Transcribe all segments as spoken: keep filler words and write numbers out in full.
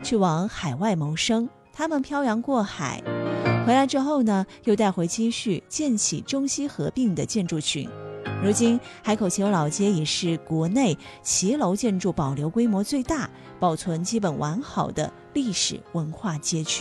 去往海外谋生。他们漂洋过海，回来之后呢，又带回积蓄，建起中西合并的建筑群。如今，海口骑楼老街已是国内骑楼建筑保留规模最大、保存基本完好的历史文化街区。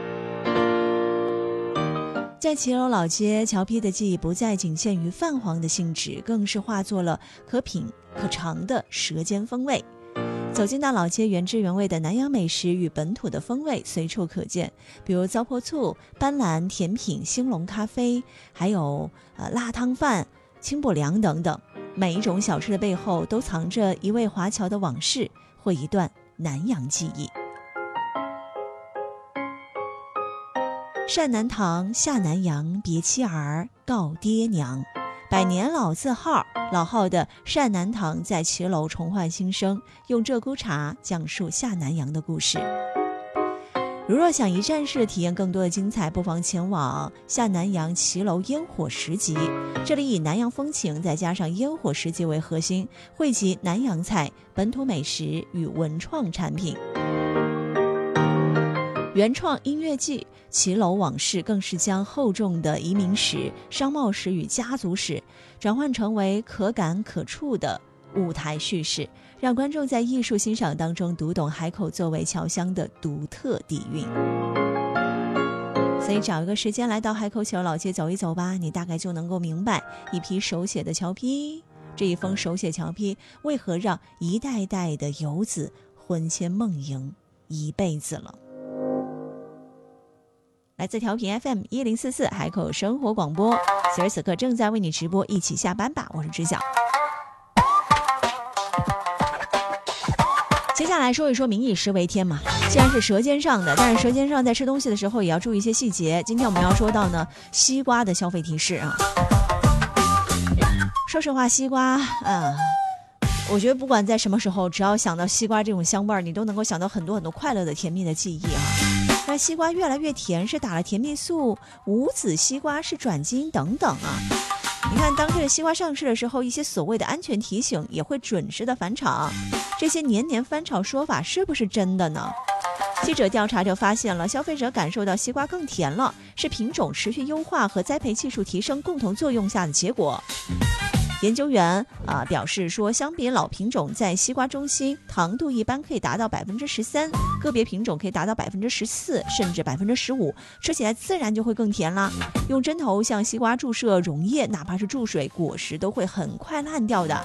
在骑楼老街，桥坯的记忆不再仅限于泛黄的性质，更是化作了可品可尝的舌尖风味。走进到老街，原汁原味的南洋美食与本土的风味随处可见，比如糟粕醋、斑斓甜品、兴隆咖啡，还有呃辣汤饭、清补凉等等。每一种小吃的背后都藏着一位华侨的往事或一段南洋记忆。善南堂下南洋，别妻儿告爹娘。百年老字号，老号的善南堂在骑楼重焕新生，用鹧鸪茶讲述下南洋的故事。如若想一站式体验更多的精彩，不妨前往下南洋骑楼烟火十集。这里以南洋风情再加上烟火十集为核心，汇集南洋菜、本土美食与文创产品。原创音乐季《骑楼往事》更是将厚重的移民史、商贸史与家族史转换成为可感可触的舞台叙事，让观众在艺术欣赏当中读懂海口作为侨乡的独特底蕴。所以找一个时间来到海口骑楼老街走一走吧，你大概就能够明白一批手写的桥坯，这一封手写桥坯为何让一代代的游子魂牵梦萦一辈子了。来自调频 F M 一零四四海口生活广播，此时此刻正在为你直播，一起下班吧，我是知晓。接下来说一说民以食为天嘛，既然是舌尖上的，但是舌尖上在吃东西的时候也要注意一些细节。今天我们要说到呢，西瓜的消费提示啊。说实话，西瓜啊，我觉得不管在什么时候，只要想到西瓜这种香味儿，你都能够想到很多很多快乐的甜蜜的记忆啊。那西瓜越来越甜，是打了甜蜜素，无籽西瓜是转基因等等啊。你看，当这个西瓜上市的时候，一些所谓的安全提醒也会准时的返场。这些年年翻炒说法是不是真的呢？记者调查就发现了，消费者感受到西瓜更甜了，是品种持续优化和栽培技术提升共同作用下的结果。研究员啊、呃、表示说，相比老品种，在西瓜中心糖度一般可以达到百分之十三，个别品种可以达到百分之十四，甚至百分之十五，吃起来自然就会更甜啦。用针头向西瓜注射溶液，哪怕是注水，果实都会很快烂掉的。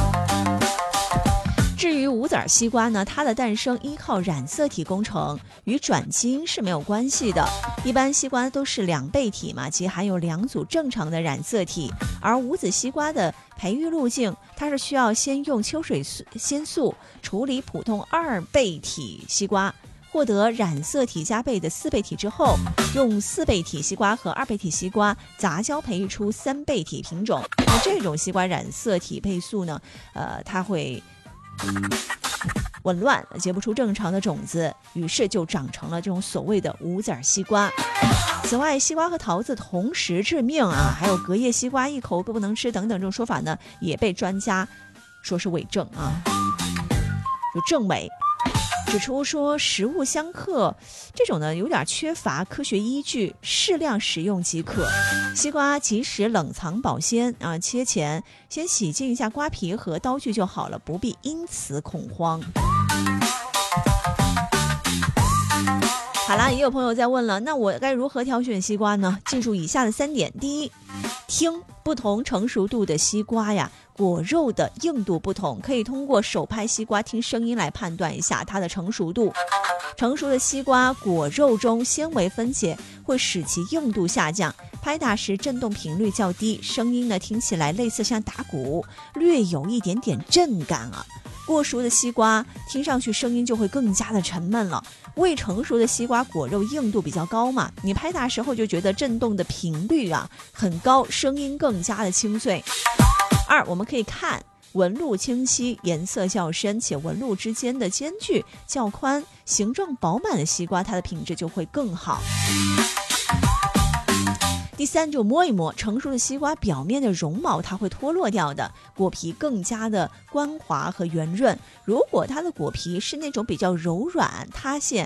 至于无籽西瓜呢，它的诞生依靠染色体工程，与转基因是没有关系的。一般西瓜都是两倍体嘛，即含有两组正常的染色体，而无籽西瓜的培育路径，它是需要先用秋水仙素处理普通二倍体西瓜，获得染色体加倍的四倍体之后，用四倍体西瓜和二倍体西瓜杂交培育出三倍体品种。那这种西瓜染色体配素呢，呃，它会紊乱，结不出正常的种子，于是就长成了这种所谓的无籽西瓜。此外，西瓜和桃子同时致命啊，还有隔夜西瓜一口不能吃等等这种说法呢，也被专家说是伪证啊，就证伪。指出说食物相克这种呢有点缺乏科学依据，适量食用即可。西瓜即使冷藏保鲜啊，切前先洗净一下瓜皮和刀具就好了，不必因此恐慌。好啦，也有朋友在问了，那我该如何挑选西瓜呢？记住以下的三点：第一，听不同成熟度的西瓜呀，果肉的硬度不同，可以通过手拍西瓜听声音来判断一下它的成熟度。成熟的西瓜果肉中纤维分解会使其硬度下降，拍打时振动频率较低，声音呢听起来类似像打鼓，略有一点点震感啊。过熟的西瓜听上去声音就会更加的沉闷了。未成熟的西瓜果肉硬度比较高嘛，你拍打时候就觉得震动的频率啊很高，声音更加的清脆。二，我们可以看纹路清晰，颜色较深，且纹路之间的间距较宽，形状饱满的西瓜，它的品质就会更好。第三，就摸一摸成熟的西瓜表面的绒毛，它会脱落掉的，果皮更加的光滑和圆润。如果它的果皮是那种比较柔软塌陷